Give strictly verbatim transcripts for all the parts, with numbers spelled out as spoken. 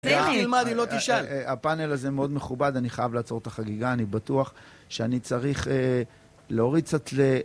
תלמד אם לא תשאל. הפאנל הזה מאוד מכובד, אני חייב לעצור את החגיגה, אני בטוח שאני צריך להוריד קצת,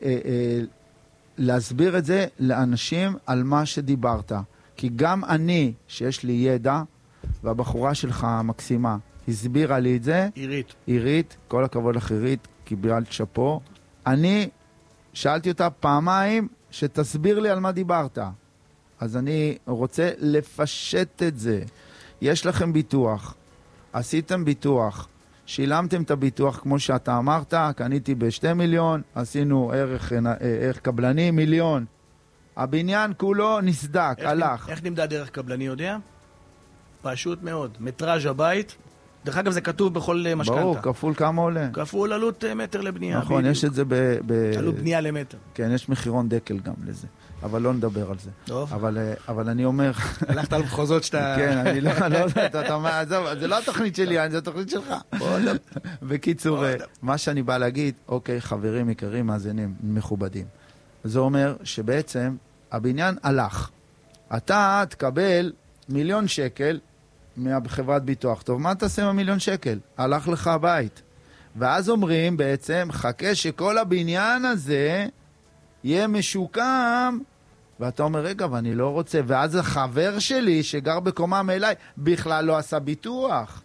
להסביר את זה לאנשים על מה שדיברת. כי גם אני, שיש לי ידע, והבחורה שלך מקסימה, הסבירה לי את זה. עירית. עירית, כל הכבוד לך עירית, קיבלת שפו. אני שאלתי אותה פעמיים שתסביר לי על מה דיברת. אז אני רוצה לפשט את זה. יש לכם ביטוח, עשיתם ביטוח, שילמתם את הביטוח כמו שאתה אמרת, קניתי בשתי מיליון, עשינו ערך, ערך קבלני מיליון. הבניין כולו נסדק, איך הלך. איך נמדד ערך קבלני, יודע? פשוט מאוד. מטראז' הבית, דרך אגב זה כתוב בכל משכנתה. ברור, כפול כמה עולה? כפול עלות מטר לבנייה. נכון, בדיוק. יש את זה ב... ב... עלות בנייה למטר. כן, יש מחירון דקל גם לזה. אבל לא נדבר על זה. טוב. אבל, אבל אני אומר... הלכת על מחוזות שאתה... כן, אני לא יודע, אתה אומר, זה לא התוכנית שלי, זה התוכנית שלך. בקיצור, מה שאני בא להגיד, אוקיי, חברים יקרים, מאזינים, מכובדים. זה אומר שבעצם הבניין הלך. אתה תקבל מיליון שקל מחברת ביטוח. טוב, מה תעשה עם המיליון שקל? הלך לך הבית. ואז אומרים בעצם, חכה שכל הבניין הזה יהיה משוקם, ואתה אומר, רגע, ואני לא רוצה. ואז החבר שלי שגר בקומה מאליי בכלל לא עשה ביטוח.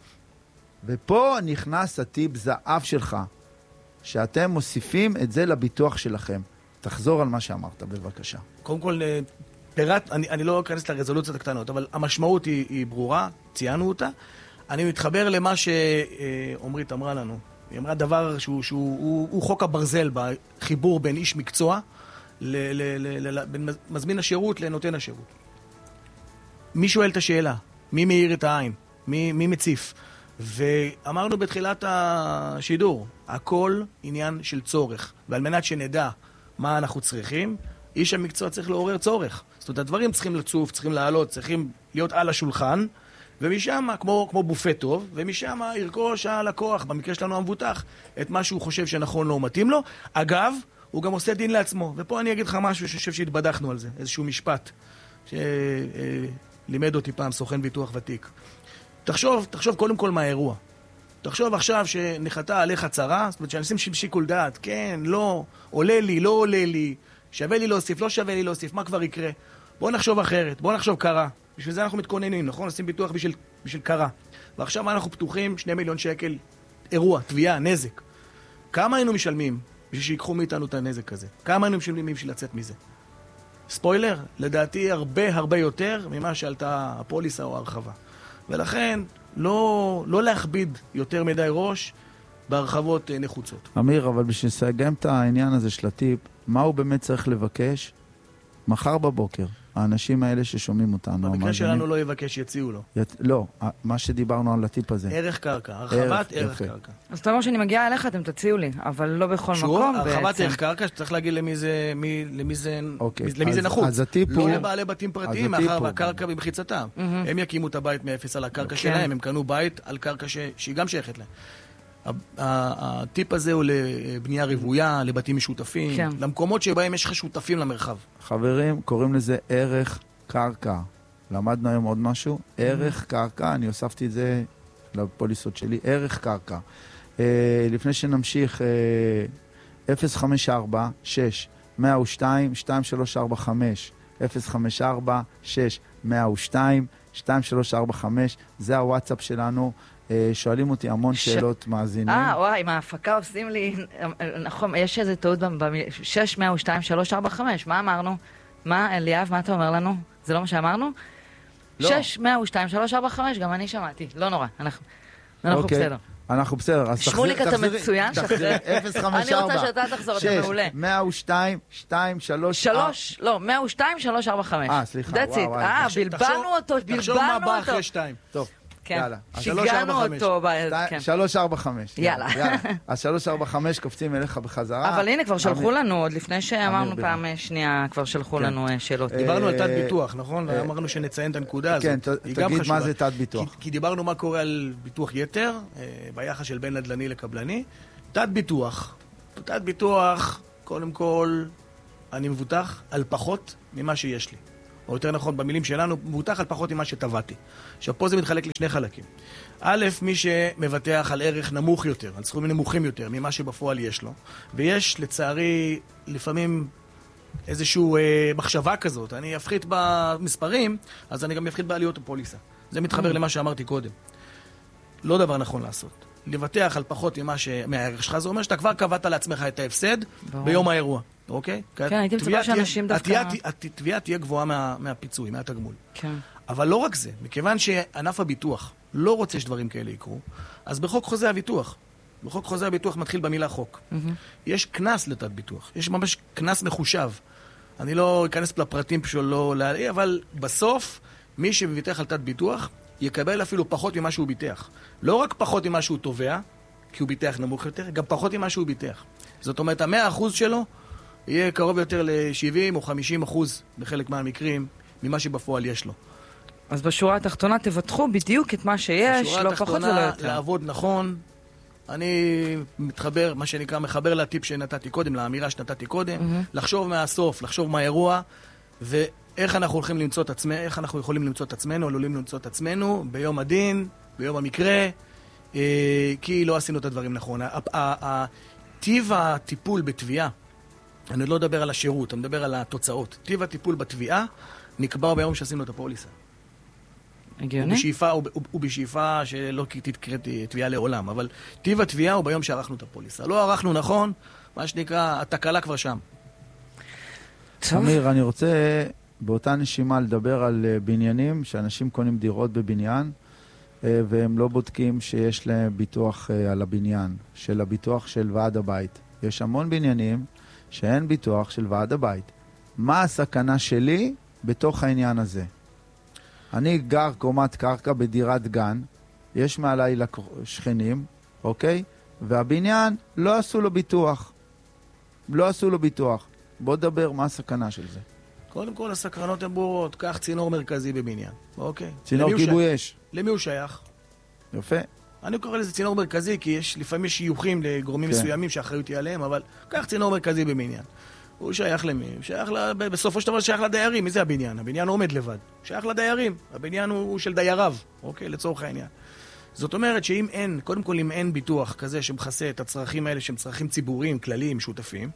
ופה נכנס הטיפ זהב שלך, שאתם מוסיפים את זה לביטוח שלכם. תחזור על מה שאמרת, בבקשה. קודם כל, פירט, אני, אני לא אכנס לרזולוציות הקטנות, אבל המשמעות היא, היא ברורה, ציינו אותה. אני מתחבר למה שעומרית אמרה לנו. היא אמרה דבר שהוא, שהוא הוא, הוא חוק הברזל בחיבור בין איש מקצוע, ל, ל, ל, ל, בין מזמין השירות לנותן השירות. מי שואל את השאלה? מי מאיר את העין? מי, מי מציף? ואמרנו בתחילת השידור, הכל עניין של צורך. ועל מנת שנדע מה אנחנו צריכים, איש המקצוע צריך לעורר צורך. זאת אומרת, הדברים צריכים לצוף, צריכים לעלות, צריכים להיות על השולחן, ומשם, כמו, כמו בופה טוב, ומשם ירכוש הלקוח, במקרה שלנו המבוטח, את מה שהוא חושב שנכון לא מתאים לו. אגב, הוא גם עושה דין לעצמו. ופה אני אגיד לך משהו שחושב שהתבדחנו על זה, איזשהו משפט שלימד אותי פעם סוכן ביטוח ותיק. תחשוב, תחשוב קודם כל מהאירוע. תחשוב עכשיו שנחתה עליך צרה, זאת אומרת שאנשים שיקול דעת, כן, לא, עולה לי, לא עולה לי, שווה לי להוסיף, לא שווה לי להוסיף, מה כבר יקרה? בוא נחשוב אחרת, בוא נחשוב קרה. בשביל זה אנחנו מתכוננים, נכון? עושים ביטוח בשביל, בשביל קרה. ועכשיו אנחנו פתוחים, שני מיליון שקל, אירוע, תביעה, נזק. כמה היינו משלמים בשביל שיקחו מאיתנו את הנזק הזה? כמה היינו משלמים בשביל לצאת מזה? ספוילר, לדעתי הרבה הרבה יותר ממה שעלתה הפוליסה או הרחבה. ולכן, לא, לא להכביד יותר מדי ראש בהרחבות נחוצות. אמיר, אבל בשביל לסיים את העניין הזה של הטיפ, מה הוא באמת צריך לבקש מחר בבוקר? האנשים האלה ששומעים אותנו. במקרה שלנו לא יבקש, יציעו לו. ית... לא, מה שדיברנו על הטיפ הזה. ערך קרקע, הרחבת ערך קרקע. אז אתה אומר שאני מגיעה אליך, אתם תציעו לי, אבל לא בכל שוב, מקום הרחבת בעצם. ערך קרקע, שצריך להגיד למי זה, מי, למי זה, אוקיי. למי אז, זה נחוץ. אז הטיפ לא הוא... לבעלי בתים פרטיים, מאחר והקרקע במחיצתם. Mm-hmm. הם יקימו את הבית מאפס על הקרקע כן. שלהם, הם קנו בית על קרקע ש... שהיא גם שייכת להם. הטיפ הזה הוא לבנייה רבויה, לבתים משותפים, כן. למקומות שבהם יש לך שותפים למרחב. חברים, קוראים לזה ערך קרקע. למדנו היום עוד משהו. ערך קרקע, אני הוספתי את זה לפוליסות שלי. ערך קרקע. אה, לפני שנמשיך, אה, אפס חמש ארבע שש מאה ושתיים שתיים שלוש ארבע חמש אפס חמש ארבע שש מאה ושתיים שתיים שלוש ארבע חמש, זה הוואטסאפ שלנו. שואלים אותי המון ש... שאלות מאזינים. אה, וואי, עם ההפקה עושים לי... נכון, יש איזה טעות במילה... שש מאה ושתיים שלוש ארבע חמש, מה אמרנו? מה, אליאב, מה אתה אומר לנו? זה לא מה שאמרנו? לא. שש מאה ושתיים שלוש ארבע חמש, גם אני שמעתי. לא נורא, אנחנו, אנחנו אוקיי. בסדר. אנחנו בסדר. אז שמוליק אתה מצוין, שחרר. אפס חמש ארבע אני רוצה שאתה תחזור, אתה מעולה. שש מאה ושתיים שתיים שלוש שלוש, לא, מאה ושתיים שלוש ארבע חמש. אה, סליחה, That's וואו, it. וואי. אה, תחשוב- בלבלנו אותו, תחשוב מה בלבלנו בא אותו. אחרי שתיים. טוב, כן, יאללה. שלוש, שיגענו ארבע, חמש. אותו. כן. שלוש ארבע חמש. יאללה. אז שלוש ארבע חמש קופצים אליך בחזרה. אבל הנה, כבר שלחו אמיר. לנו, עוד לפני שאמרנו אמיר פעם שנייה, כבר שלחו כן. לנו שאלות. אה, דיברנו על תת ביטוח, נכון? ואמרנו שנציין את הנקודה הזאת. כן, ת- היא גם תגיד חשובה. מה זה תת ביטוח. כי, כי דיברנו מה קורה על ביטוח יתר, אה, ביחס של בין נדל"ני לקבלני. תת ביטוח. תת ביטוח, קודם כל, אני מבוטח על פחות ממה שיש לי. או יותר נכון, במילים שלנו, מבוטח על פחות ממה שטבעתי. עכשיו, פה זה מתחלק לשני חלקים. א', מי שמבטח על ערך נמוך יותר, על סכומים נמוכים יותר, ממה שבפועל יש לו. ויש, לצערי, לפעמים איזושהי אה, מחשבה כזאת. אני אפחית במספרים, אז אני גם אפחית בעליות הפוליסה. זה מתחבר למה שאמרתי קודם. לא דבר נכון לעשות. לבטח על פחות ממה ש... מהערך שלך, זה אומר שאתה כבר קבעת לעצמך את ההפסד ברור. ביום האירוע. אוקיי? כן, הייתי מצפה שאנשים דווקא... התביעה תהיה גבוהה מה, מהפיצוי, מהתגמול. כן. אבל לא רק זה, מכיוון שענף הביטוח לא רוצה שדברים כאלה יקרו, אז בחוק חוזה הביטוח, בחוק חוזה הביטוח מתחיל במילה חוק. Mm-hmm. יש כנס לתת ביטוח, יש ממש כנס מחושב. אני לא אכנס לפרטים פשוט לא להעלה, אבל בסוף, מי שביטח על תת ביטוח, יקבל אפילו פחות ממה שהוא ביטח. לא רק פחות ממה שהוא תובע, כי הוא ביטח נמוך יותר, גם פחות ממה שהוא ביטח. זאת אומרת, המאה אחוז שלו יהיה קרוב יותר ל-שבעים או חמישים אחוז בחלק מהמקרים ממה שבפועל יש לו. אז בשורה התחתונה תבטחו בדיוק את מה שיש, לא פחות ולא יותר. בשורה התחתונה לעבוד נכון. אני מתחבר, מה שנקרא, מחבר לטיפ שנתתי קודם, לאמירה שנתתי קודם, mm-hmm. לחשוב מהסוף, לחשוב מהאירוע, ואיך אנחנו הולכים למצוא את עצמנו, איך אנחנו יכולים למצוא את עצמנו, עלולים למצוא את עצמנו, ביום הדין, ביום המקרה, אה, כי לא עשינו את הדברים נכון. טיב הטיפול בתביעה, אני לא מדבר על השירות, אני מדבר על התוצאות. טיב הטיפול בתביעה נקבע ביום שעשינו את הפוליסה. הגיוני? ובשאיפה, ובשאיפה שלא תתקרא תביעה לעולם, אבל טיב התביעה הוא ביום שערכנו את הפוליסה. לא ערכנו נכון, מה שנקרא, התקלה כבר שם. אמיר, אני רוצה באותה נשימה לדבר על בניינים, שאנשים קונים דירות בבניין, והם לא בודקים שיש להם ביטוח על הבניין, של הביטוח של ועד הבית. יש המון בניינים שאין ביטוח של ועד הבית. מה הסכנה שלי בתוך העניין הזה? אני גר קומת קרקע בדירת גן, יש מעליי שכנים, אוקיי? והבניין לא עשו לו ביטוח. לא עשו לו ביטוח. בוא דבר מה הסכנה של זה. קודם כל הסקרנות הן ברורות, קח צינור מרכזי בבניין, אוקיי? צינור כיבוי אש. למי הוא שייך? יפה. אני קורא לזה צינור מרכזי, כי יש לפעמים יש שיוכים לגורמים כן. מסוימים שהאחריות היא עליהם, אבל קח צינור מרכזי בבניין. הוא שייך למי? הוא שייך ל... בסופו של דבר שייך לדיירים. מי זה הבניין? הבניין עומד לבד. שייך לדיירים. הבניין הוא, הוא של דייריו, אוקיי? לצורך העניין. זאת אומרת שאם אין, קודם כל אם אין ביטוח כזה שמכסה את הצרכים האלה שהם צרכים ציבוריים, כלליים, שותפים,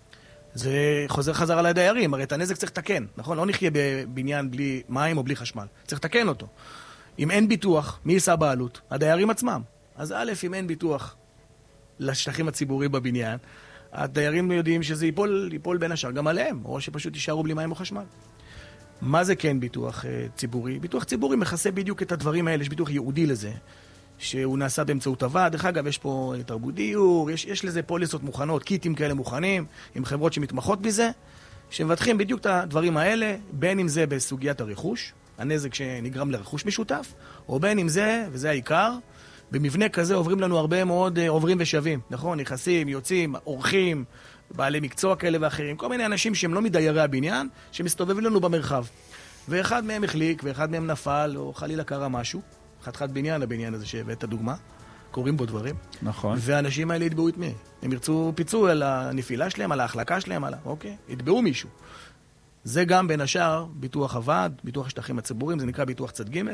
זה חוזר חזרה לדיירים. הרי את הנזק צריך לתקן, נכון? לא נחיה בבניין בלי מים או בלי חשמל. צריך לתקן אותו. אם אין ביטוח, מי יישא בעלות? הדיירים עצמם. אז א', אם אין ביטוח לשטחים הציבוריים בבניין, הדיירים יודעים שזה ייפול, ייפול בין השאר גם עליהם, או שפשוט יישארו בלי מים או חשמל. מה זה כן ביטוח uh, ציבורי? ביטוח ציבורי מכסה בדיוק את הדברים האלה, יש ביטוח ייעודי לזה, שהוא נעשה באמצעות הוועד. דרך אגב, יש פה תרבות דיור, יש, יש לזה פוליסות מוכנות, קיטים כאלה מוכנים, עם חברות שמתמחות בזה, שמבטחים בדיוק את הדברים האלה, בין אם זה בסוגיית הרכוש, הנזק שנגרם לרכוש משותף, או בין אם זה, וזה העיקר, במבנה כזה עוברים לנו הרבה מאוד uh, עוברים ושווים, נכון? נכנסים, יוצאים, אורחים, בעלי מקצוע כאלה ואחרים, כל מיני אנשים שהם לא מדיירי הבניין, שמסתובבים לנו במרחב. ואחד מהם החליק, ואחד מהם נפל, או חלילה קרה משהו. חתיכת בניין, הבניין הזה שהבאת הדוגמה, קוראים בו דברים. נכון. והאנשים האלה יתבעו את מי? הם ירצו פיצוי על הנפילה שלהם, על ההחלקה שלהם, על ה... אוקיי? יתבעו מישהו. זה גם בין השאר ביטוח הוועד, ביטוח השטחים הציבוריים, זה נקרא ביטוח צד ג'.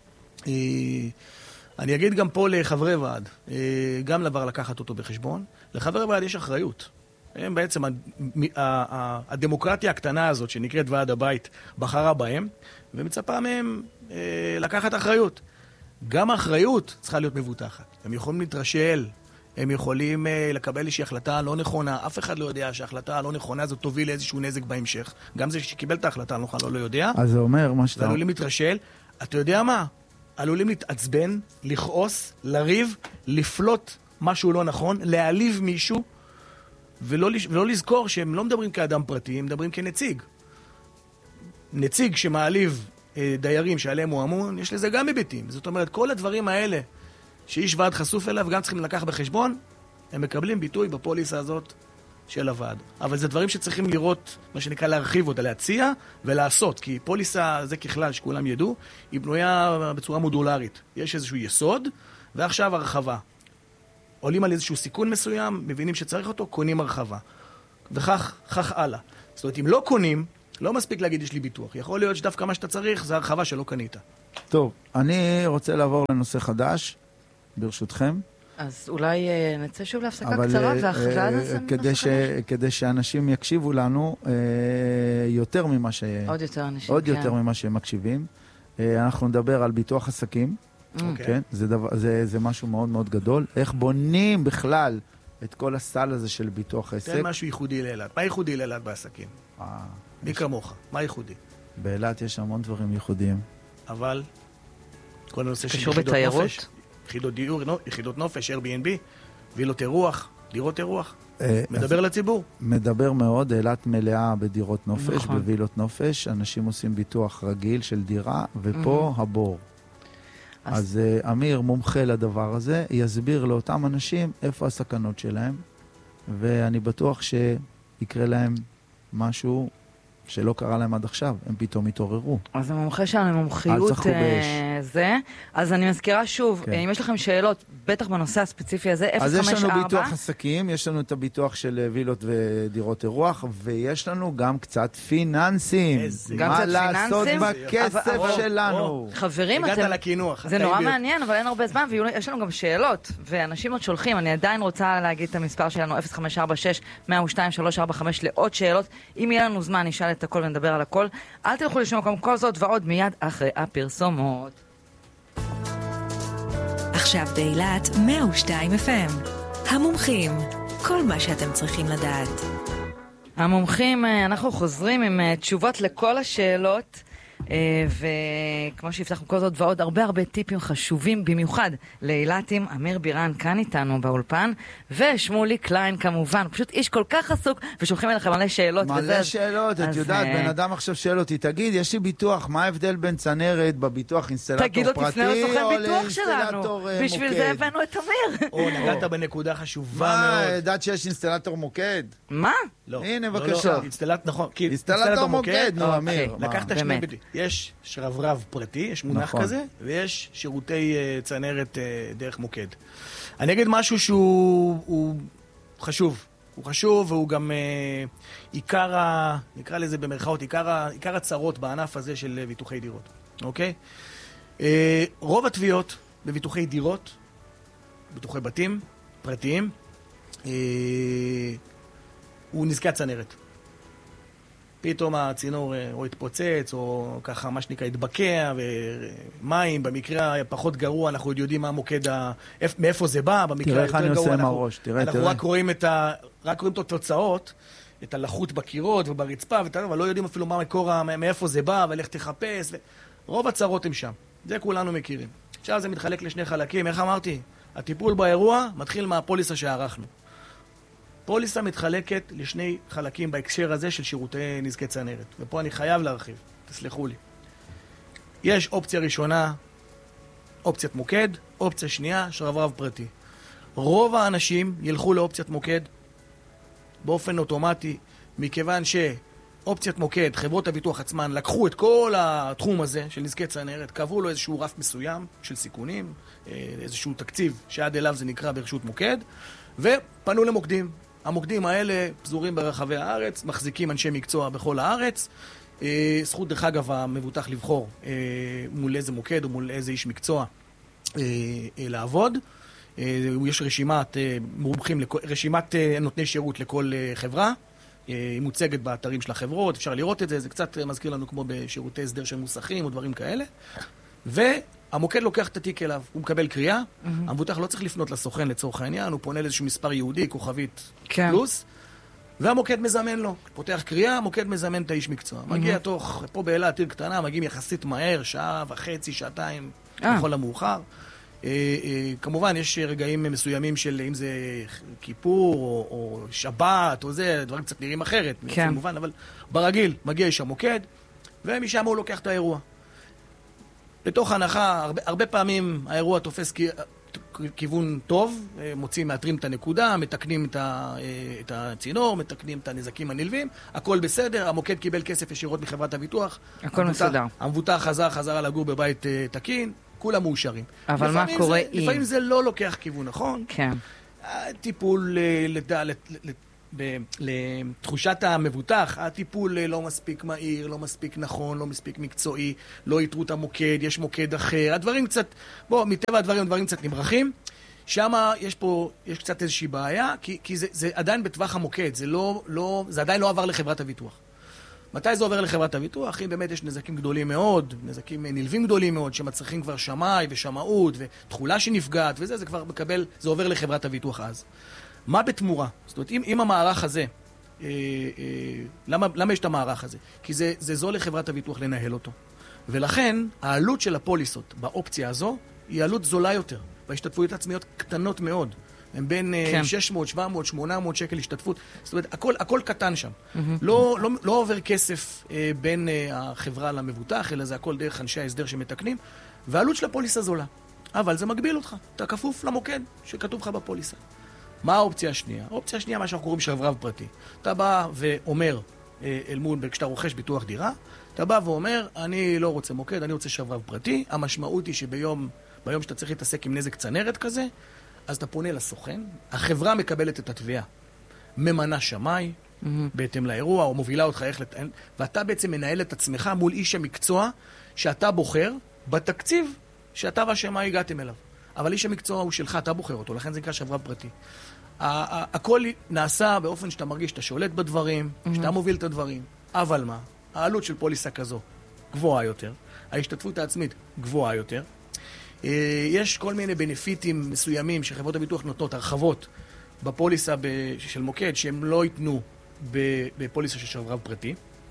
אני אגיד גם פה לחברי ועד, גם דבר לקחת אותו בחשבון. לחברי ועד יש אחריות. הם בעצם, הדמוקרטיה הקטנה הזאת שנקראת ועד הבית בחרה בהם, ומצפה מהם לקחת אחריות. גם האחריות צריכה להיות מבוטחת. הם יכולים להתרשל, הם יכולים לקבל איזושהי החלטה לא נכונה. אף אחד לא יודע שההחלטה הלא נכונה הזאת תוביל לאיזשהו נזק בהמשך. גם זה שקיבל את ההחלטה הלא נכונה לא יודע. אז זה אומר מה שאתה... ועלולים להתרשל. אתה יודע מה? עלולים להתעצבן, לכעוס, לריב, לפלוט משהו לא נכון, להעליב מישהו, ולא, ולא לזכור שהם לא מדברים כאדם פרטי, הם מדברים כנציג. נציג שמעליב אה, דיירים שעליהם הוא אמון, יש לזה גם היבטים. זאת אומרת, כל הדברים האלה שאיש ועד חשוף אליו, גם צריכים לקח בחשבון, הם מקבלים ביטוי בפוליסה הזאת של הוועד. אבל זה דברים שצריכים לראות, מה שנקרא להרחיב אותה, להציע ולעשות, כי פוליסה, זה ככלל שכולם ידעו, היא בנויה בצורה מודולרית. יש איזשהו יסוד, ועכשיו הרחבה. עולים על איזשהו סיכון מסוים, מבינים שצריך אותו, קונים הרחבה. וכך, כך הלאה. זאת אומרת, אם לא קונים, לא מספיק להגיד יש לי ביטוח. יכול להיות שדווקא מה שאתה צריך זה הרחבה שלא קנית. טוב, אני רוצה לעבור לנושא חדש, ברשותכם. אז אולי נצא שוב להפסקה קצרה, ואחרי זה כדי ש... כדי שאנשים יקשיבו לנו יותר ממה ש... עוד יותר אנשים, עוד יותר ממה שהם מקשיבים. אנחנו נדבר על ביטוח עסקים. כן? זה דבר, זה, זה משהו מאוד מאוד גדול. איך בונים בכלל את כל הסל הזה של ביטוח עסק? תן משהו ייחודי לאילת. מה ייחודי לאילת בעסקים? מי כמוך? מה ייחודי? באילת יש המון דברים ייחודיים. אבל כל הנושא של יחידות נופש, יחידות דיור, יחידות נופש, Airbnb, וילות אירוח, דירות אירוח. מדבר לציבור. מדבר מאוד, אילת מלאה בדירות נופש, בווילות נופש. אנשים עושים ביטוח רגיל של דירה, ופה הבור. אז אמיר, מומחה לדבר הזה, יסביר לאותם אנשים איפה הסכנות שלהם, ואני בטוח שיקרה להם משהו שלא קרה להם עד עכשיו, הם פתאום התעוררו. אז המומחה שלנו מומחיות זה. אז אני מזכירה שוב, כן. אם יש לכם שאלות, בטח בנושא הספציפי הזה, אפס חמש ארבע. אז יש לנו ביטוח עסקים, יש לנו את הביטוח של וילות ודירות אירוח, ויש לנו גם קצת פיננסים. גם מה קצת לעשות בכסף אבל, שלנו. או, חברים, הגעת אתם, לכינוח. זה נורא מעניין, אבל אין הרבה זמן, ויש לנו גם שאלות, ואנשים עוד שולחים. אני עדיין רוצה להגיד את המספר שלנו, אפס חמש ארבע שש מאה ושתיים שלוש ארבע חמש, לעוד שאלות. אם יהיה לנו זמן, נשאל את הכל ונדבר על הכל. אל תלכו לשום מקום, כל זאת ועוד מיד אחרי הפרסומות. עכשיו באילת מאה ושתיים אף אם. המומחים, כל מה שאתם צריכים לדעת. המומחים, אנחנו חוזרים עם תשובות לכל השאלות, וכמו שהבטחנו כל זאת ועוד הרבה הרבה טיפים חשובים, במיוחד לאילתים. אמיר בירן כאן איתנו באולפן, ושמולי קליין כמובן, פשוט איש כל כך עסוק, ושולחים אליכם מלא שאלות. מלא שאלות, את יודעת, בן אדם עכשיו שואל אותי, תגיד, יש לי ביטוח, מה ההבדל בין צנרת בביטוח אינסטלטור פרטי, תגיד לו, תפנה לסוכן ביטוח שלנו, בשביל זה הבאנו את אמיר. או, נגעת בנקודה חשובה מאוד. מה, ידעת שיש אינסטלטור מוקד? מה? לא. הנה, בבקשה. נכון. אינסטלטור מוקד, נו, אמיר. לקחת שני ביטי. יש שרברב פרטי, יש מונח נכון. כזה, ויש שירותי uh, צנרת uh, דרך מוקד. אני אגיד משהו שהוא הוא חשוב. הוא חשוב, והוא גם uh, עיקר, ה, נקרא לזה במרכאות, עיקר, ה, עיקר הצרות בענף הזה של uh, ביטוחי דירות. אוקיי? Uh, רוב התביעות בביטוחי דירות, ביטוחי בתים, פרטיים, uh, הוא נזקי הצנרת. פתאום הצינור או התפוצץ, או ככה מה שנקרא התבקע, ומים, במקרה הפחות גרוע, אנחנו יודעים מה המוקד, ה... מאיפה זה בא, במקרה היותר גרוע, אנחנו, תראה, אנחנו תראה. רק רואים את ה... רק רואים את התוצאות, את הלחות בקירות וברצפה, אבל לא יודעים אפילו מה מקור, מאיפה זה בא, ולך תחפש, ו... רוב הצרות הם שם, זה כולנו מכירים. עכשיו זה מתחלק לשני חלקים, איך אמרתי? הטיפול באירוע מתחיל מהפוליסה שערכנו. פוליסה מתחלקת לשני חלקים בהקשר הזה של שירותי נזקי צנרת. ופה אני חייב להרחיב, תסלחו לי. יש אופציה ראשונה, אופציית מוקד, אופציה שנייה, שרברב פרטי. רוב האנשים ילכו לאופציית מוקד באופן אוטומטי, מכיוון שאופציית מוקד, חברות הביטוח עצמן, לקחו את כל התחום הזה של נזקי צנרת, קבעו לו איזשהו רף מסוים של סיכונים, איזשהו תקציב שעד אליו זה נקרא ברשות מוקד, ופנו למוקדים. המוקדים האלה פזורים ברחבי הארץ, מחזיקים אנשי מקצוע בכל הארץ. אה, זכות דרך אגב המבוטח לבחור אה, מול איזה מוקד או מול איזה איש מקצוע אה, אה, לעבוד. אה, יש רשימת אה, מומחים, לכ... רשימת אה, נותני שירות לכל אה, חברה. אה, היא מוצגת באתרים של החברות, אפשר לראות את זה, זה קצת מזכיר לנו כמו בשירותי הסדר של מוסכים או דברים כאלה. ו... המוקד לוקח את התיק אליו, הוא מקבל קריאה, mm-hmm. המבוטח לא צריך לפנות לסוכן לצורך העניין, הוא פונה לאיזשהו מספר יהודי, כוכבית כן. פלוס, והמוקד מזמן לו. פותח קריאה, המוקד מזמן את האיש מקצוע. Mm-hmm. מגיע תוך, פה באילת, עיר קטנה, מגיעים יחסית מהר, שעה וחצי, שעתיים, לכל המאוחר. אה, אה, כמובן, יש רגעים מסוימים של אם זה כיפור, או, או שבת, או זה, דברים קצת נראים אחרת, כן. כמובן, אבל ברגיל, מגיע איש המוקד, ומשם הוא לוקח את האירוע. בתוך ההנחה, הרבה, הרבה פעמים האירוע תופס כיוון טוב, מוצאים, מאתרים את הנקודה, מתקנים את, ה, את הצינור, מתקנים את הנזקים הנלווים, הכל בסדר, המוקד קיבל כסף ישירות מחברת הביטוח. הכל מסודר. המבוטח חזר, חזר לגור בבית תקין, כולם מאושרים. אבל מה קורה זה, אם... לפעמים זה לא לוקח כיוון, נכון? כן. טיפול, לתחושת המבוטח, הטיפול לא מספיק מהיר, לא מספיק נכון, לא מספיק מקצועי, לא יתרו את המוקד, יש מוקד אחר, הדברים קצת, בוא, מטבע הדברים, הדברים קצת נמרחים. שם יש פה, יש קצת איזושהי בעיה, כי, כי זה, זה עדיין בטווח המוקד, זה לא, לא, זה עדיין לא עבר לחברת הביטוח. מתי זה עובר לחברת הביטוח? אם באמת יש נזקים גדולים מאוד, נזקים נלווים גדולים מאוד, שמצריכים כבר שמאי ושמאות ותחולה שנפגעת וזה, זה כבר מקבל, זה עובר לחברת הביטוח אז. מה בתמורה? זאת אומרת, אם, אם המערך הזה, אה, אה, למה, למה יש את המערך הזה? כי זה, זה זול לחברת הביטוח לנהל אותו. ולכן, העלות של הפוליסות באופציה הזו, היא עלות זולה יותר. וההשתתפויות עצמיות קטנות מאוד. הם בין כן. שש מאות, שבע מאות, שמונה מאות שקל השתתפות. זאת אומרת, הכל, הכל קטן שם. Mm-hmm. לא, לא, לא עובר כסף אה, בין אה, החברה למבוטח, אלא זה הכל דרך אנשי ההסדר שמתקנים, והעלות של הפוליסה זולה. אבל זה מגביל אותך. אתה כפוף למוקד שכתוב לך בפוליסה. מה האופציה השנייה? האופציה השנייה, מה שאנחנו קוראים שרברב פרטי. אתה בא ואומר, אה, אל מול, כשאתה רוכש ביטוח דירה, אתה בא ואומר, אני לא רוצה מוקד, אני רוצה שרברב פרטי. המשמעות היא שביום, ביום שאתה צריך להתעסק עם נזק צנרת כזה, אז אתה פונה לסוכן, החברה מקבלת את התביעה, ממנה שמאי, mm-hmm. בהתאם לאירוע, או מובילה אותך איך לטען, ואתה בעצם מנהל את עצמך מול איש המקצוע שאתה בוחר בתקציב שאתה והשמאי הגעתם אליו. אבל איש המקצוע הוא שלך, אתה בוחר אותו, לכן זה נקרא שרברב פרטי. הכל נעשה באופן שאתה מרגיש שאתה שולט בדברים, mm-hmm. שאתה מוביל את הדברים, אבל מה? העלות של פוליסה כזו גבוהה יותר, ההשתתפות העצמית גבוהה יותר, יש כל מיני בנפיטים מסוימים שחברות הביטוח נותנות, הרחבות בפוליסה של מוקד, שהם לא ייתנו בפוליסה של שרברב פרטי.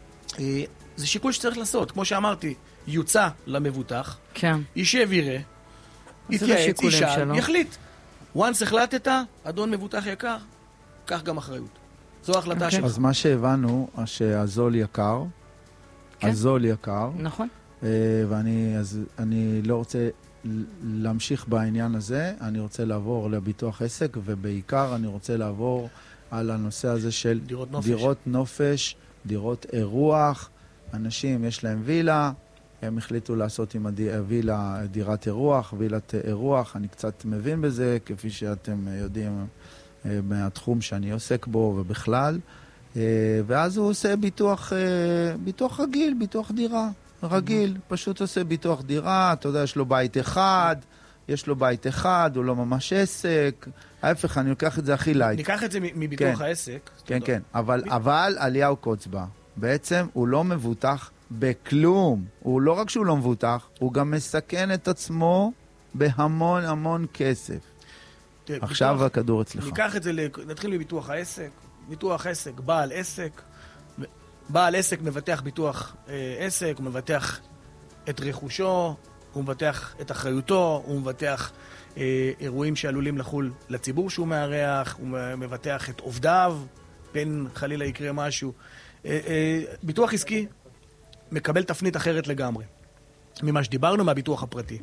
זה שיקול שצריך לעשות. כמו שאמרתי, יוצא למבוטח, כן. יישב יראה, יתייעץ, ישאל, יחליט. once החלטת, אדון מבוטח יקר, כך גם אחריות. זו ההחלטה שלך. אז מה שהבנו, שהזול יקר, הזול יקר. נכון. ואני אז אני לא רוצה להמשיך בעניין הזה, אני רוצה לעבור לביטוח עסק, ובעיקר אני רוצה לעבור על הנושא הזה של דירות נופש, דירות, נופש, דירות אירוח. אנשים יש להם וילה, הם החליטו לעשות עם הווילה דירת אירוח, וילת אירוח, אני קצת מבין בזה, כפי שאתם יודעים מהתחום שאני עוסק בו ובכלל, ואז הוא עושה ביטוח, ביטוח רגיל, ביטוח דירה. רגיל, פשוט עושה ביטוח דירה, אתה יודע, יש לו בית אחד, יש לו בית אחד, הוא לא ממש עסק, ההפך, אני לוקח את זה הכי לייט. ניקח את זה מביטוח העסק. כן, כן, אבל אליהו קוצבה, בעצם הוא לא מבוטח בכלום, הוא לא רק שהוא לא מבוטח, הוא גם מסכן את עצמו בהמון המון כסף. עכשיו הכדור אצלך. ניקח את זה, נתחיל מביטוח העסק, ביטוח עסק, בעל עסק, בעל עסק מבטח ביטוח אה, עסק, הוא מבטח את רכושו, הוא מבטח את אחריותו, הוא מבטח אה, אירועים שעלולים לחול לציבור שהוא מארח, הוא מבטח את עובדיו, בין חלילה יקרה משהו. אה, אה, ביטוח עסקי מקבל תפנית אחרת לגמרי, ממה שדיברנו מהביטוח הפרטי.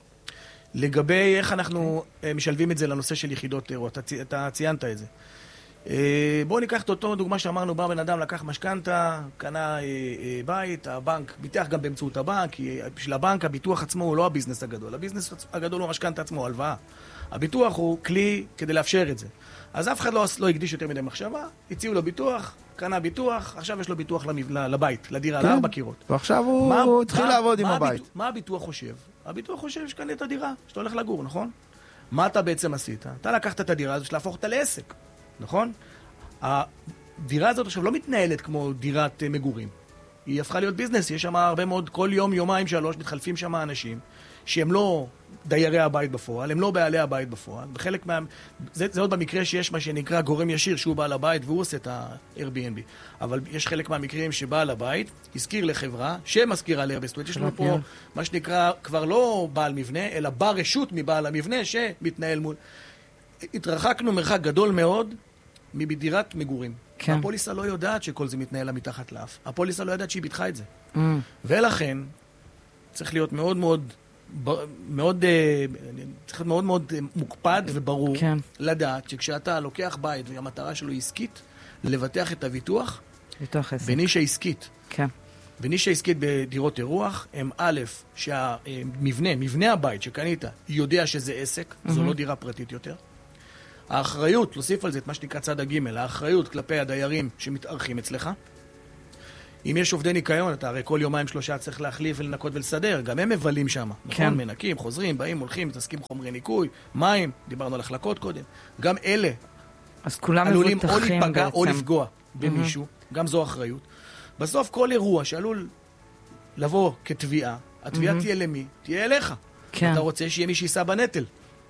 לגבי איך אנחנו אה, משלבים את זה לנושא של יחידות אירוע, אתה, אתה ציינת את זה. בואו ניקח את אותו דוגמה שאמרנו, בא בן אדם לקח משכנתה, קנה בית, הבנק ביטח גם באמצעות הבנק, כי בשביל הבנק הביטוח עצמו הוא לא הביזנס הגדול, הביזנס הגדול הוא המשכנתה עצמו, הלוואה. הביטוח הוא כלי כדי לאפשר את זה. אז אף אחד לא, לא הקדיש יותר מדי מחשבה, הציעו לו ביטוח, קנה ביטוח, עכשיו יש לו ביטוח לבית, לדירה, לארבע קירות. ועכשיו הוא התחיל לעבוד עם הבית. מה הביטוח חושב? הביטוח חושב שקנה את הדירה, שאתה הולך לגור, נכון? מה אתה בעצם עשית? אתה לקחת את הדירה הזו שלהפוך אותה לעסק. נכון? הדירה הזאת עכשיו לא מתנהלת כמו דירת מגורים. היא הפכה להיות ביזנס, יש שם הרבה מאוד, כל יום, יומיים, שלוש, מתחלפים שם אנשים שהם לא דיירי הבית בפועל, הם לא בעלי הבית בפועל. בחלק מה... זה, זה עוד במקרה שיש מה שנקרא גורם ישיר, שהוא בעל הבית והוא עושה את ה-Airbnb. אבל יש חלק מהמקרים שבעל הבית הזכיר לחברה שמזכירה ל-Airbnb. זאת אומרת, יש לנו פה מה שנקרא כבר לא בעל מבנה, אלא בא רשות מבעל המבנה שמתנהל מול... התרחקנו מרחק גדול מאוד מדירת מגורים. כן. הפוליסה לא יודעת שכל זה מתנהל לה מתחת לאף. הפוליסה לא יודעת שהיא ביטחה את זה. Mm. ולכן, צריך להיות מאוד מאוד, מאוד, צריך להיות מאוד מאוד מוקפד וברור, כן. לדעת שכשאתה לוקח בית והמטרה שלו היא עסקית, לבטח את הביטוח, בנישה עסקית. כן. בנישה עסקית בדירות אירוח, הם א', שהמבנה, מבנה הבית שקנית, יודע שזה עסק, mm-hmm. זו לא דירה פרטית יותר. האחריות, להוסיף על זה את מה שנקרא צד הגימל, האחריות כלפי הדיירים שמתארחים אצלך. אם יש עובדי ניקיון, אתה הרי כל יומיים שלושה צריך להחליף ולנקות ולסדר, גם הם מבלים שם, כן. נכון? מנקים, חוזרים, באים, הולכים, מתעסקים חומרי ניקוי, מים, דיברנו על החלקות קודם. גם אלה אז כולם עלולים או מבוטחים להיפגע בעצם. או לפגוע במישהו, גם זו אחריות. בסוף כל אירוע שעלול לבוא כתביעה, התביעה תהיה למי? תהיה אליך. כן. אתה רוצה שיהיה מי שישא בנטל.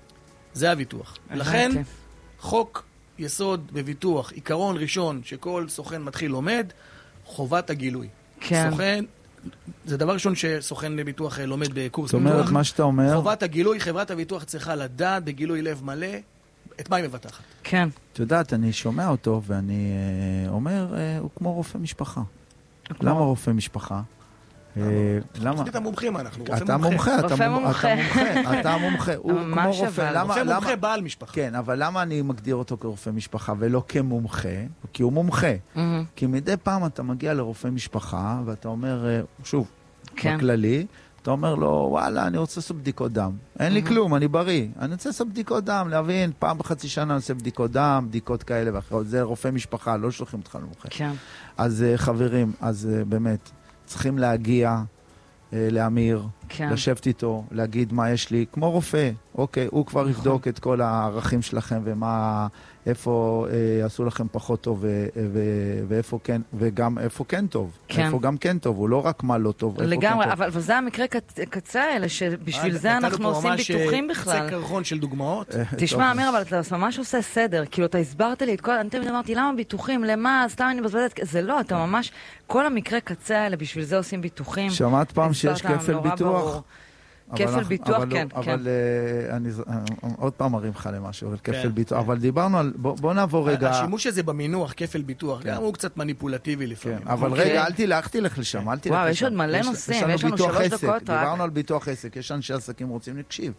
זה הביטוח. הבנתי. לכן, חוק יסוד בביטוח, עיקרון ראשון שכל סוכן מתחיל לומד, חובת הגילוי. כן. סוכן, זה דבר ראשון שסוכן בביטוח לומד בקורס זאת אומרת, ביטוח. מה שאתה אומר, חובת הגילוי, חברת הביטוח צריכה לדעת בגילוי לב מלא את מה היא מבטחת. כן. את יודעת, אני שומע אותו ואני אה, אומר, אה, הוא כמו רופא משפחה. למה רופא משפחה? אה, למה? אתה מומחים אנחנו, רופא אתה מומחה. מומחה, אתה רופא מומ- מומחה. אתה מומחה, אתה מומחה, הוא ממש כמו רופא. אבל. למה- רופא למה- מומחה בעל משפחה. כן, אבל למה אני מגדיר אותו כרופא משפחה ולא כמומחה? כי הוא מומחה. מהמם. כי מדי פעם אתה מגיע לרופא משפחה ואתה אומר, אה, שוב, כן. בכללי, אתה אומר לו, וואלה, אני רוצה לעשות בדיקות דם. אין לי כלום, אני בריא. אני רוצה לעשות בדיקות דם, להבין, פעם בחצי שנה אני עושה בדיקות דם, בדיקות כאלה ואחרות. זה רופא משפחה, לא שולחים אותך למומחה. כן. אז אה, חברים, אז אה, באמת, צריכים להגיע אה, לאמיר, כן. לשבת איתו, להגיד מה יש לי, כמו רופא, אוקיי, הוא כבר יבדוק את כל הערכים שלכם ומה, איפה אה, עשו לכם פחות טוב ו- ו- ואיפה כן, וגם איפה כן טוב. כן. איפה גם כן טוב, הוא לא רק מה לא טוב, איפה לגמרי, כן טוב. אבל אבל זה המקרה קצ- קצה האלה, שבשביל אה, זה נתנו אנחנו פה עושים ממש, ביטוחים אה, בכלל. קצה קרחון של דוגמאות. אה, תשמע, טוב. אמיר, אבל אתה ממש עושה סדר. כאילו, אתה הסברת לי את כל... אני תמיד אמרתי, למה ביטוחים? למה? סתם אני מבזבזת... זה לא, אתה ממש... כל המקרה קצה האלה, בשביל זה עושים ביטוחים. שמעת פעם שיש הסברת כפל נורא ביטוח? ברור. אבל כפל אנחנו- ביטוח, אבל לא- כן, כן. אבל אה, אני ז- אה, עוד פעם מרים לך למשהו, אבל כפל כן, ביטוח. כן. אבל דיברנו על... בוא בוא נעבור רגע... השימוש הזה במינוח, כפל ביטוח, כן. גם הוא קצת מניפולטיבי כן, לפעמים. אבל אוקיי. רגע, אל תלך, תלך לשם, אל תלך לשם. וואו, יש עוד מלא יש- נושאים, לנו יש לנו ביטוח שלוש עסק, דקות רק. דיברנו על ביטוח עסק, יש אנשי עסקים רוצים להקשיב.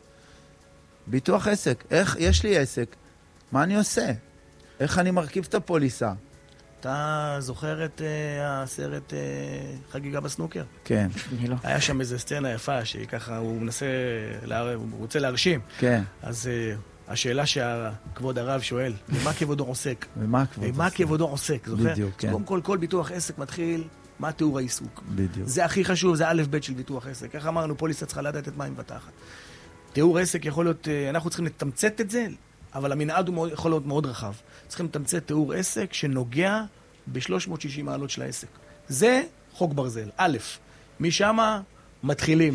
ביטוח עסק, איך, יש לי עסק, מה אני עושה? איך אני מרכיב את הפוליסה? אתה זוכר את אה, הסרט אה, חגיגה בסנוקר? כן, אני לא. היה שם איזו סצנה יפה, שככה הוא מנסה, להר- הוא רוצה להרשים. כן. אז אה, השאלה שכבוד הרב שואל, במה כבודו עוסק? ומה כבוד במה עושה? כבודו עוסק, זוכר? בדיוק, כן. אז קודם כל, כל ביטוח עסק מתחיל, מה תיאור העיסוק? בדיוק. זה הכי חשוב, זה א' ב' של ביטוח עסק. איך אמרנו, פוליסה צריכה לדעת את מה היא מבטחת. תיאור עסק יכול להיות, אה, אנחנו צריכים לתמצת את זה, אבל המנעד הוא מאוד, יכול להיות מאוד רחב. צריכים לתמצת תיאור עסק שנוגע ב-שלוש מאות ושישים מעלות של העסק. זה חוק ברזל. א', משם מתחילים.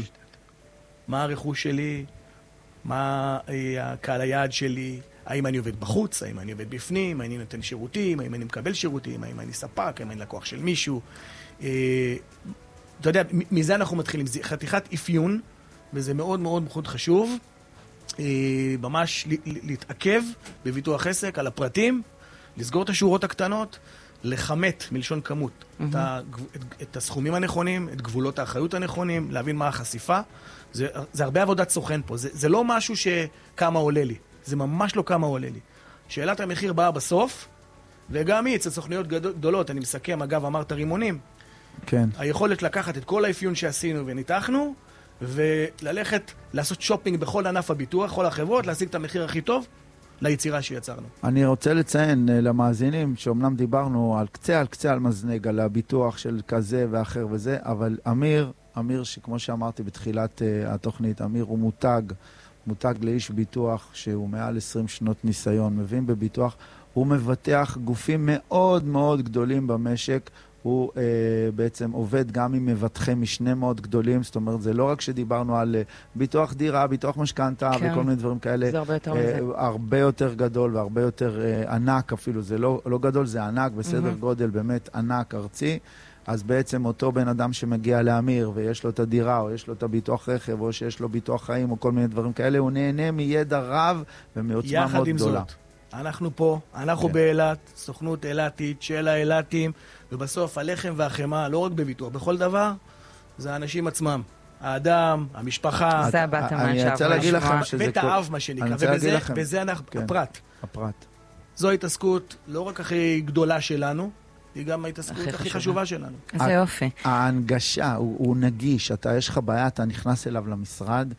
מה הרכוש שלי? מה אה, הקהל היעד שלי? האם אני עובד בחוץ? האם אני עובד בפנים? האם אני נותן שירותים? האם אני מקבל שירותים? האם אני ספק? האם אני לקוח של מישהו? אה, אתה יודע, מ- מזה אנחנו מתחילים. זה חתיכת אפיון, וזה מאוד מאוד מאוד חשוב. אה, ממש ל- ל- להתעכב בביטוח עסק על הפרטים, לסגור את השורות הקטנות, לכמת מלשון כמות את, הגב... את, את הסכומים הנכונים, את גבולות האחריות הנכונים, להבין מה החשיפה. זה, זה הרבה עבודת סוכן פה. זה, זה לא משהו שכמה עולה לי. זה ממש לא כמה עולה לי. שאלת המחיר באה בסוף, וגם היא, אצל סוכניות גדול, גדולות, אני מסכם, אגב, אמרת רימונים, כן. היכולת לקחת את כל האפיון שעשינו וניתחנו, וללכת לעשות שופינג בכל ענף הביטוח, כל החברות, להשיג את המחיר הכי טוב ליצירה שיצרנו. אני רוצה לציין אה, למאזינים שאומנם דיברנו על קצה על קצה על מזנג, על הביטוח של כזה ואחר וזה, אבל אמיר, אמיר שכמו שאמרתי בתחילת uh, התוכנית, אמיר הוא מותג, מותג לאיש ביטוח שהוא מעל עשרים שנות ניסיון, מבין בביטוח, הוא מבטח גופים מאוד מאוד גדולים במשק, הוא uh, בעצם עובד גם עם מבטחי משנה מאוד גדולים, זאת אומרת, זה לא רק שדיברנו על uh, ביטוח דירה, ביטוח משכנתה כן. וכל מיני דברים כאלה. זה הרבה יותר uh, מזה. הרבה יותר גדול והרבה יותר uh, ענק אפילו, זה לא, לא גדול, זה ענק, בסדר Mhm. גודל באמת ענק ארצי. אז בעצם אותו בן אדם שמגיע לאמיר ויש לו את הדירה או יש לו את הביטוח רכב או שיש לו ביטוח חיים או כל מיני דברים כאלה, הוא נהנה מידע רב ומעוצמה מאוד יחד עם גדולה. זאת, אנחנו פה, אנחנו כן. באילת, סוכנות אילתית של האילתים, ובסוף הלחם והחמאה, לא רק בביטוח, בכל דבר, זה האנשים עצמם. האדם, המשפחה, זה הבת אני המאה רוצה להגיד שעברה. לכם שזה בית כל- האב, מה שנקרא, אני רוצה להגיד ובזה לכם- בזה אנחנו, כן. הפרט. הפרט. זו ההתעסקות לא רק הכי גדולה שלנו, היא גם ההתעסקות הכי הכי חשובה. חשובה שלנו. איזה יופי. ההנגשה, הוא, הוא נגיש, אתה, יש לך בעיה, אתה נכנס אליו למשרד, אתה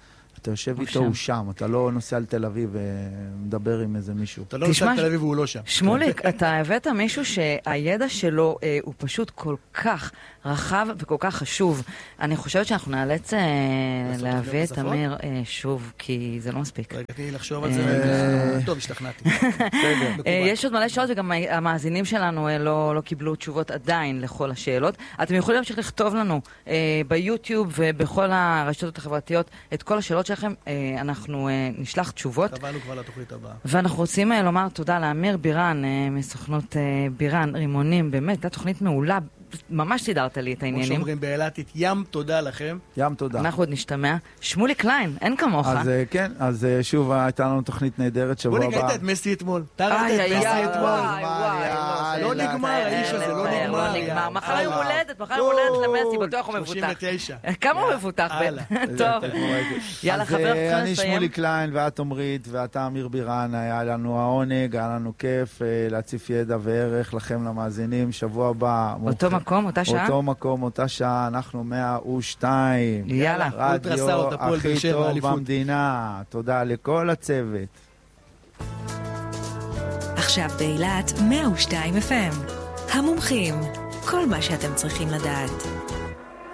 אתה יושב הוא איתו, שם. הוא שם, אתה לא נוסע לתל אביב ומדבר עם איזה מישהו. אתה לא נוסע לתל אביב והוא לא שם. שמוליק, אתה הבאת מישהו שהידע שלו אה, הוא פשוט כל כך רחב וכל כך חשוב. אני חושבת שאנחנו נאלץ אה, להביא את אמיר אה, שוב, כי זה לא מספיק. רגע, תני לחשוב על זה. טוב, השתכנעתי. יש עוד מלא שאלות, וגם המאזינים שלנו לא, לא קיבלו תשובות עדיין לכל השאלות. אתם יכולים להמשיך לכתוב לנו אה, ביוטיוב ובכל הרשתות החברתיות את כל השאלות שלכם. אה, אנחנו אה, נשלח תשובות. קבענו כבר לתוכנית הבאה. ואנחנו רוצים אה, לומר תודה לאמיר בירן, אה, מסוכנות אה, בירן, רימונים. באמת, הייתה תוכנית מעולה. ממש סידרת לי את העניינים. כמו שאומרים באילתית, ים תודה לכם. ים תודה. אנחנו עוד נשתמע. שמולי קליין, אין כמוך. אז כן, אז שוב הייתה לנו תוכנית נהדרת שבוע הבא. בוא נגעת את מסי אתמול. אתה ראית את מסי אתמול. לא נגמר, האיש הזה לא נגמר. לא נגמר. מחר יום הולדת, מחר יום הולדת למסי, בטוח הוא מבוטח. שלושים ותשע. כמה הוא מבוטח? טוב. יאללה, חבר, אנחנו אז אני נסיים. שמולי קליין ואת עומרית ואתה אמיר בירן, היה לנו העונג, היה לנו כיף להציף ידע וערך לכם למאזינים. שבוע הבא. אותו מקום, אותה שעה? אותו מקום, אותה שעה, אנחנו מאה ושתיים. יאללה. רדיו הכי טוב במדינה. תודה לכל הצוות. עכשיו באילת מאה ושתיים אף אם. המומחים, כל מה שאתם צריכים לדעת.